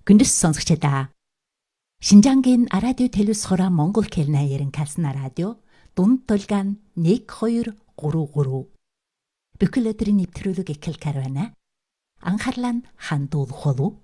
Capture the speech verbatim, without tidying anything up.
Күндс сонсогчдаа. Шинжангийн радио телевизхора Монгол хэлний ярин калсна радио дунд толгаан нэг хоёр гурав гурав. Бүхэл өдрийн нэвтрүүлэг эхэл карвана. Анхаарлаа хандуулах болов.